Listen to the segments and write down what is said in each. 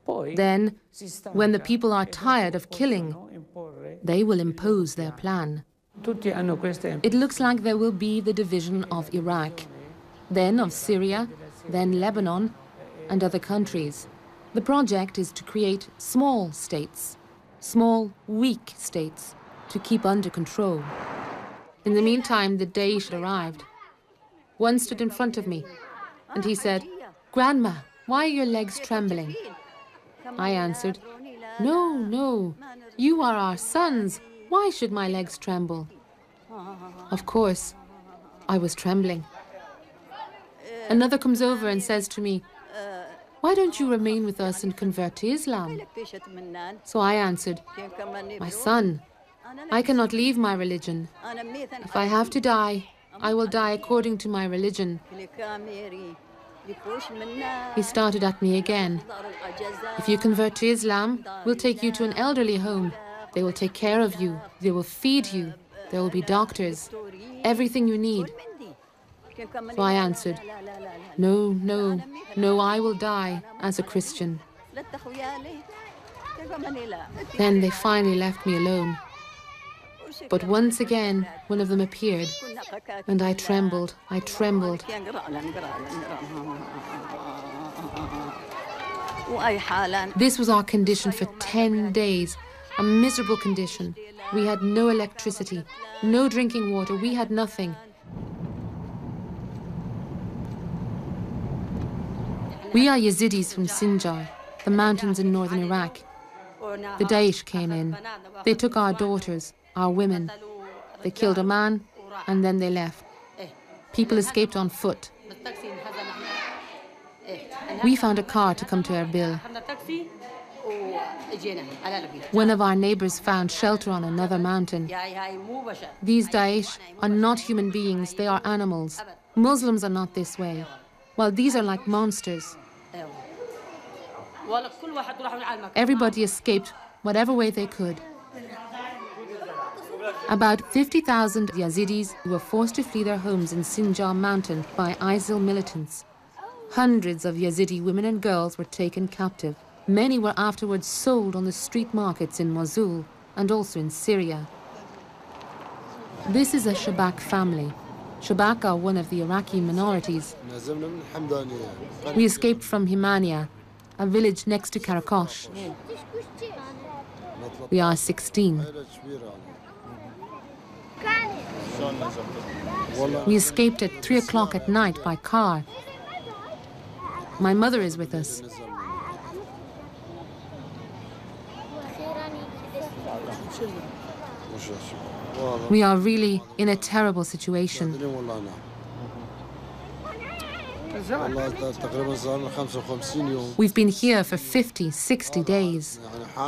Then, when the people are tired of killing, they will impose their plan. It looks like there will be the division of Iraq, then of Syria, then Lebanon, and other countries. The project is to create small states, small, weak states, to keep under control. In the meantime, the Daesh arrived. One stood in front of me, and he said, "Grandma, why are your legs trembling?" I answered, "No, no, you are our sons. Why should my legs tremble?" Of course, I was trembling. Another comes over and says to me, "Why don't you remain with us and convert to Islam?" So I answered, "My son, I cannot leave my religion. If I have to die, I will die according to my religion." He started at me again. "If you convert to Islam, we'll take you to an elderly home. They will take care of you. They will feed you. There will be doctors. Everything you need." So I answered, "No, no, no, I will die as a Christian." Then they finally left me alone. But once again, one of them appeared, and I trembled, I trembled. This was our condition for 10 days, a miserable condition. We had no electricity, no drinking water, we had nothing. We are Yazidis from Sinjar, the mountains in northern Iraq. The Daesh came in. They took our daughters, our women. They killed a man, and then they left. People escaped on foot. We found a car to come to Erbil. One of our neighbors found shelter on another mountain. These Daesh are not human beings, they are animals. Muslims are not this way. Well, these are like monsters. Everybody escaped whatever way they could. About 50,000 Yazidis were forced to flee their homes in Sinjar mountain by ISIL militants. Hundreds of Yazidi women and girls were taken captive. Many were afterwards sold on the street markets in Mosul and also in Syria. This is a Shabak family. Shabak are one of the Iraqi minorities. We escaped from Himania, a village next to Karakosh. We are 16. We escaped at 3 o'clock at night by car. My mother is with us. We are really in a terrible situation. We've been here for 50, 60 days.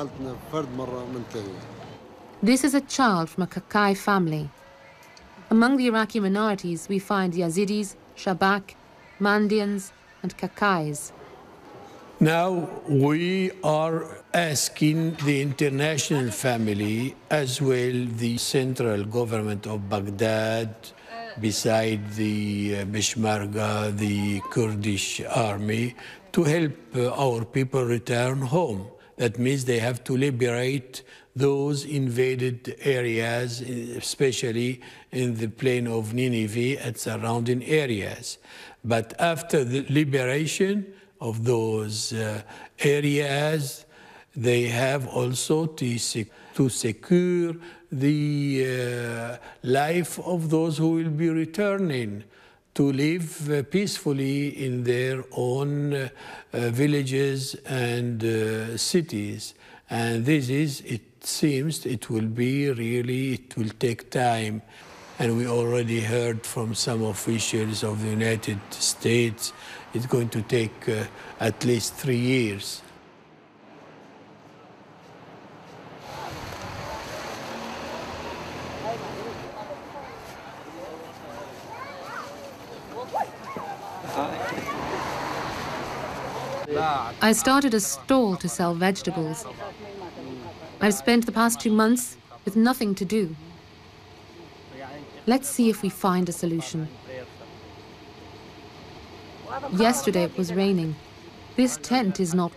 This is a child from a Kakai family. Among the Iraqi minorities, we find Yazidis, Shabak, Mandians, and Kakais. Now we are asking the international family, as well the central government of Baghdad, beside the Peshmerga, the Kurdish army, to help our people return home. That means they have to liberate those invaded areas, especially in the plain of Nineveh and surrounding areas. But after the liberation of those areas, they have also to secure the life of those who will be returning to live peacefully in their own villages and cities. And this is, it seems, it will take time. And we already heard from some officials of the United States, it's going to take at least 3 years. I started a stall to sell vegetables. I've spent the past 2 months with nothing to do. Let's see if we find a solution. Yesterday it was raining. This tent is not